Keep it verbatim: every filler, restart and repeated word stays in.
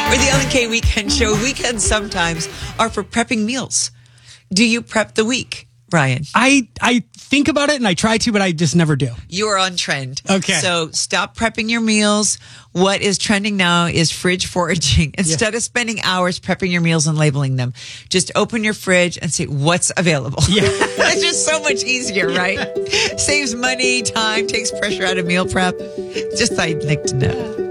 We're the Ellen K Weekend Show. Weekends sometimes are for prepping meals. Do you prep the week, Brian? I I think about it and I try to, but I just never do. You are on trend. Okay. So stop prepping your meals. What is trending now is fridge foraging. Instead yeah. of spending hours prepping your meals and labeling them, just open your fridge and say, what's available? Yeah. It's just so much easier, right? Yeah. Saves money, time, takes pressure out of meal prep. Just I'd like to know.